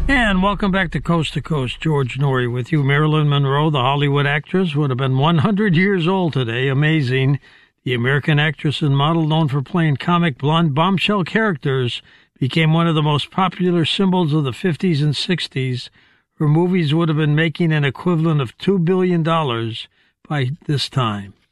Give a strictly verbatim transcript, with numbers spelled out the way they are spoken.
And welcome back to Coast to Coast. George Noory with you. Marilyn Monroe, the Hollywood actress, would have been one hundred years old today. Amazing. The American actress and model known for playing comic blonde bombshell characters became one of the most popular symbols of the fifties and sixties. Her movies would have been making an equivalent of two billion dollars by this time.